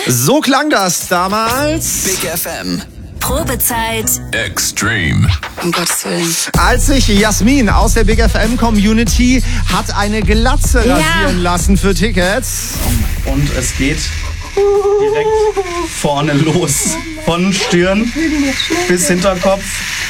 So klang das damals. Big FM. Probezeit. Extreme. Um Gottes Willen. Als sich Jasmin aus der Big FM Community hat eine Glatze rasieren lassen für Tickets. Und es geht direkt vorne los. Von Stirn bis Hinterkopf.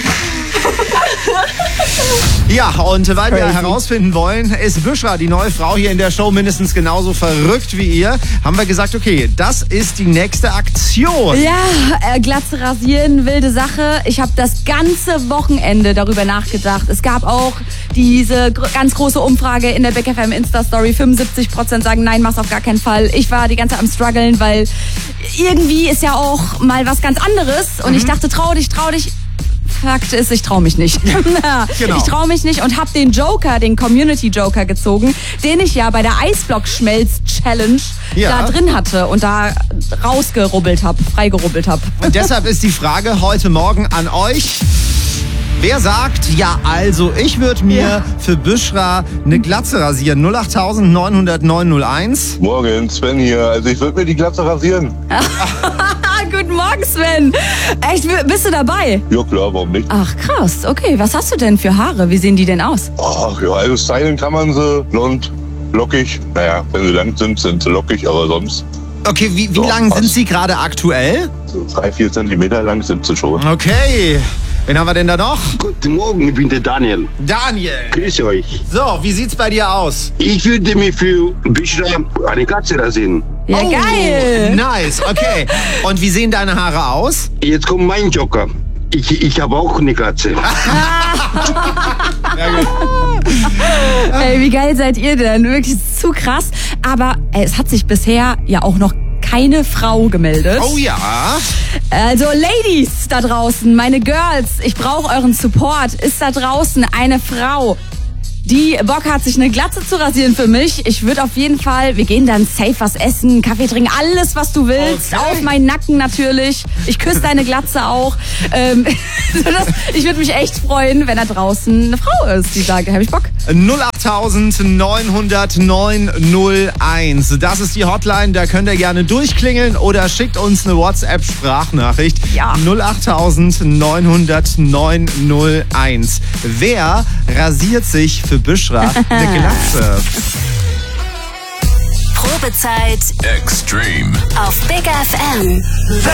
Ja, und weil wir herausfinden wollen, ist Büschra, die neue Frau hier in der Show, mindestens genauso verrückt wie ihr, haben wir gesagt, okay, das ist die nächste Aktion. Ja, Glatze rasieren, wilde Sache. Ich habe das ganze Wochenende darüber nachgedacht. Es gab auch diese ganz große Umfrage in der Big FM Insta-Story. 75% sagen, nein, mach's auf gar keinen Fall. Ich war die ganze Zeit am struggeln, weil irgendwie ist ja auch mal was ganz anderes. Und ich dachte, trau dich. Fakt ist, ich traue mich nicht. Genau. Ich traue mich nicht und habe den Joker, den Community-Joker gezogen, den ich ja bei der Eisblock-Schmelz-Challenge da drin hatte und da freigerubbelt habe. Und deshalb ist die Frage heute Morgen an euch. Wer sagt, ja also, ich würde mir für Büschra eine Glatze rasieren? 08900 901. Morgen, Sven hier. Also ich würde mir die Glatze rasieren. Guten Morgen, Sven. Echt, bist du dabei? Ja klar, warum nicht? Ach krass, okay. Was hast du denn für Haare? Wie sehen die denn aus? Ach ja, also stylen kann man sie. Blond, lockig. Naja, wenn sie lang sind sie lockig, aber sonst... Okay, wie lang sind sie gerade aktuell? So 3-4 Zentimeter lang sind sie schon. Okay. Wen haben wir denn da noch? Guten Morgen, ich bin der Daniel. Daniel. Grüß euch. So, wie sieht's bei dir aus? Ich würde mir für Büschra eine Katze rasieren. Ja, geil. Nice, okay. Und wie sehen deine Haare aus? Jetzt kommt mein Joker. Ich habe auch eine Katze. Ey, wie geil seid ihr denn? Wirklich zu krass. Aber es hat sich bisher ja auch noch keine Frau gemeldet. Oh ja. Also Ladies da draußen, meine Girls, ich brauche euren Support. Ist da draußen eine Frau, die Bock hat, sich eine Glatze zu rasieren für mich? Ich würde auf jeden Fall, wir gehen dann safe was essen, Kaffee trinken, alles was du willst. Okay. Auf meinen Nacken natürlich. Ich küsse deine Glatze auch. Ich würde mich echt freuen, wenn da draußen eine Frau ist, die sagt, hab ich Bock. 08900 901. Das ist die Hotline, da könnt ihr gerne durchklingeln oder schickt uns eine WhatsApp-Sprachnachricht. Ja. 08900 901. Wer rasiert sich für Büschra eine Glatze? Probezeit. Extreme. Auf Big FM.